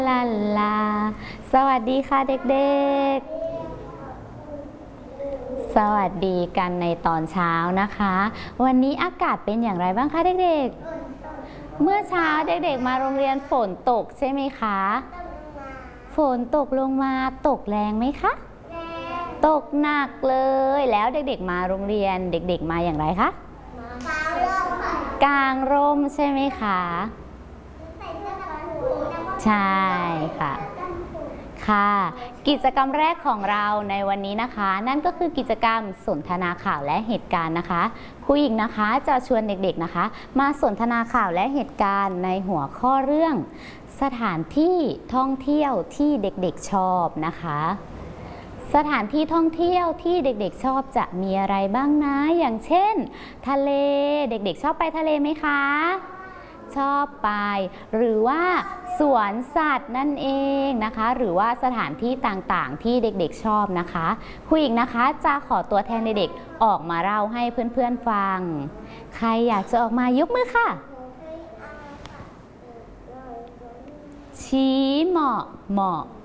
ลาลาสวัสดีค่ะเด็กๆสวัสดีกันในตอนเช้านะคะวันนี้อากาศเป็นอย่างไรบ้างคะเด็กๆเมื่อเช้าเด็กๆมาโรงเรียนฝนตกใช่ไหมคะฝนตกลงมาตกแรงไหมคะตกหนักเลยแล้วเด็กๆมาโรงเรียนเด็กๆมาอย่างไรคะกางร่มใช่ไหมคะใช่ค่ะค่ะกิจกรรมแรกของเราในวันนี้นะคะนั่นก็คือกิจกรรมสนทนาข่าวและเหตุการณ์นะคะครูหญิงนะคะจะชวนเด็กๆนะคะมาสนทนาข่าวและเหตุการณ์ในหัวข้อเรื่องสถานที่ท่องเที่ยวที่เด็กๆชอบนะคะสถานที่ท่องเที่ยวที่เด็กๆชอบจะมีอะไรบ้างนะอย่างเช่นทะเลเด็กๆชอบไปทะเลไหมคะชอบไปหรือว่าสวนสัตว์นั่นเองนะคะหรือว่าสถานที่ต่างๆที่เด็กๆชอบนะคะครูหญิงนะคะจะขอตัวแทนเด็กๆออกมาเล่าให้เพื่อนๆฟังใครอยากจะออกมายกมือค่ะชี้เหมาะเหมาะ